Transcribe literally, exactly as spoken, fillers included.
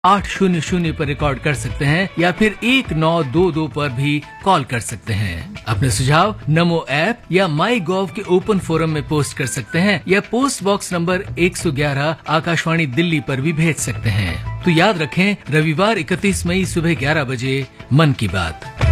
आठ शून्य शून्य पर रिकॉर्ड कर सकते हैं या फिर एक नौ दो दो पर भी कॉल कर सकते हैं। अपने सुझाव नमो ऐप या माई गॉव के ओपन फोरम में पोस्ट कर सकते हैं या पोस्ट बॉक्स नंबर एक सौ ग्यारह आकाशवाणी दिल्ली पर भी भेज सकते हैं। तो याद रखें, रविवार इकतीस मई सुबह ग्यारह बजे मन की बात।